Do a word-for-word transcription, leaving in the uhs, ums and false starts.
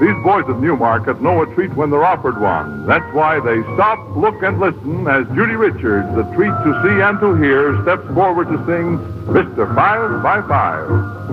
These boys of Newmarket know a treat when they're offered one. That's why they stop, look, and listen as Judy Richards, the treat to see and to hear, steps forward to sing Mister Five by Five.